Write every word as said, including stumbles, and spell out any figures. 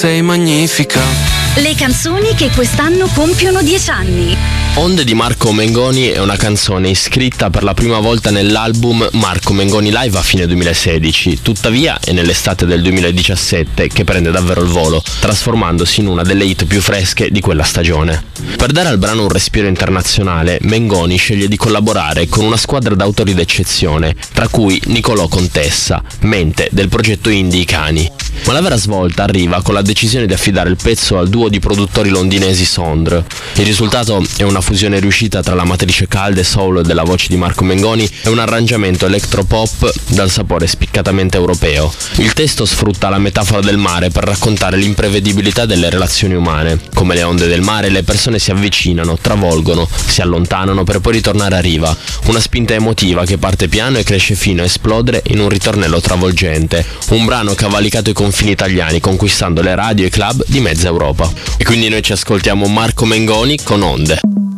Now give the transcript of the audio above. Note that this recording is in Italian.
Sei magnifica. Le canzoni che quest'anno compiono dieci anni. Onde di Marco Mengoni è una canzone iscritta per la prima volta nell'album Marco Mengoni Live a fine duemilasedici, tuttavia è nell'estate del duemiladiciassette che prende davvero il volo, trasformandosi in una delle hit più fresche di quella stagione. Per dare al brano un respiro internazionale, Mengoni sceglie di collaborare con una squadra d'autori d'eccezione, tra cui Nicolò Contessa, mente del progetto indie I Cani. Ma la vera svolta arriva con la decisione di affidare il pezzo al duo di produttori londinesi Sondre. Il risultato è una fusione riuscita tra la matrice calda e soul della voce di Marco Mengoni e un arrangiamento electropop dal sapore spiccatamente europeo. Il testo sfrutta la metafora del mare per raccontare l'imprevedibilità delle relazioni umane. Come le onde del mare, le persone si avvicinano, travolgono, si allontanano per poi ritornare a riva. Una spinta emotiva che parte piano e cresce fino a esplodere in un ritornello travolgente. Un brano che ha valicato i confini italiani, conquistando le radio e i club di mezza Europa. E quindi noi ci ascoltiamo Marco Mengoni con Onde.